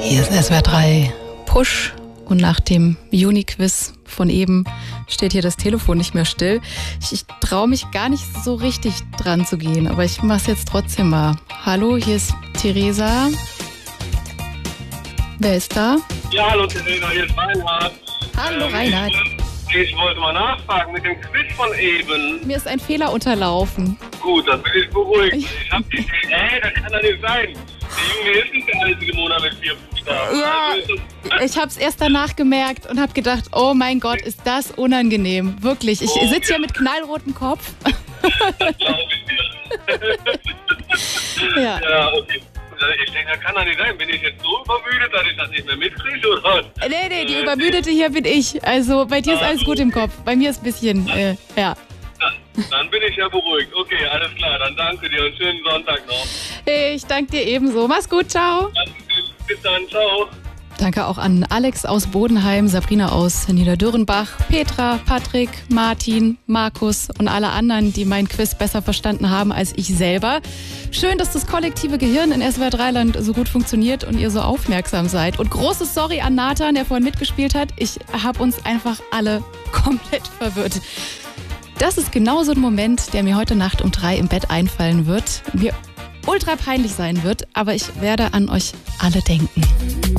Hier ist SWR 3 Push und nach dem Juni-Quiz von eben steht hier das Telefon nicht mehr still. Ich traue mich gar nicht so richtig dran zu gehen, aber ich mache es jetzt trotzdem mal. Hallo, hier ist Theresa. Wer ist da? Ja, hallo Theresa, hier ist Reinhard. Hallo Reinhard. Ich wollte mal nachfragen mit dem Quiz von eben. Mir ist ein Fehler unterlaufen. Gut, dann bin ich beruhigt. Ich hab die Idee, das kann doch nicht sein. Der Junge ist nicht der einzige Monat mit 4 Buchstaben. Ja, ich habe es erst danach gemerkt und habe gedacht, oh mein Gott, ist das unangenehm. Wirklich, ich sitze hier mit knallrotem Kopf. Das glaube ich dir. Ja. Ja, okay. Ich denke, das kann doch nicht sein. Bin ich jetzt so übermüdet, dass ich das nicht mehr mitkriege, oder? Nee, die Übermüdete hier bin ich. Also bei dir ist alles gut im Kopf. Bei mir ist ein bisschen, ja. Dann bin ich ja beruhigt. Okay, alles klar. Dann danke dir und schönen Sonntag noch. Ich danke dir ebenso. Mach's gut, ciao. Bis dann, ciao. Danke auch an Alex aus Bodenheim, Sabrina aus Niederdürrenbach, Petra, Patrick, Martin, Markus und alle anderen, die mein Quiz besser verstanden haben als ich selber. Schön, dass das kollektive Gehirn in SWR 3-Land so gut funktioniert und ihr so aufmerksam seid. Und großes Sorry an Nathan, der vorhin mitgespielt hat. Ich habe uns einfach alle komplett verwirrt. Das ist genau so ein Moment, der mir heute Nacht um 3 im Bett einfallen wird. Mir ultra peinlich sein wird, aber ich werde an euch alle denken.